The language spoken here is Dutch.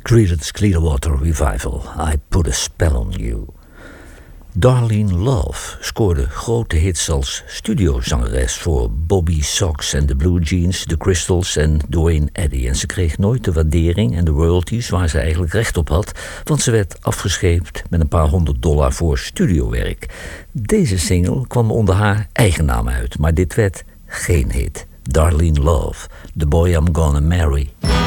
Creedence Clearwater Revival, I Put a Spell on You. Darlene Love scoorde grote hits als studiozangeres voor Bobby Sox en de Blue Jeans, The Crystals en Duane Eddy. En ze kreeg nooit de waardering en de royalties waar ze eigenlijk recht op had, want ze werd afgescheept met een paar $100 voor studiowerk. Deze single kwam onder haar eigen naam uit, maar dit werd geen hit. Darlene Love, The Boy I'm Gonna Marry.